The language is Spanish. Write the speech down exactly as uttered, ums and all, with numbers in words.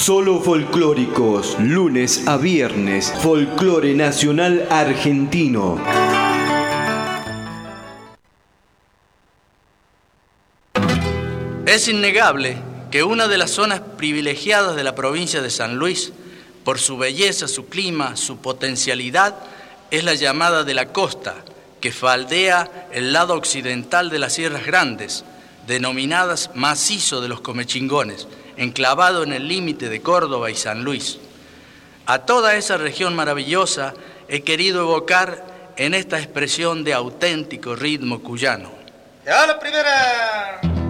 Solo folclóricos, lunes a viernes, folclore nacional argentino. Es innegable que una de las zonas privilegiadas de la provincia de San Luis, por su belleza, su clima, su potencialidad, es la llamada de la costa, que faldea el lado occidental de las Sierras Grandes, denominadas Macizo de los Comechingones, enclavado en el límite de Córdoba y San Luis. A toda esa región maravillosa he querido evocar en esta expresión de auténtico ritmo cuyano. ¡Ya la primera!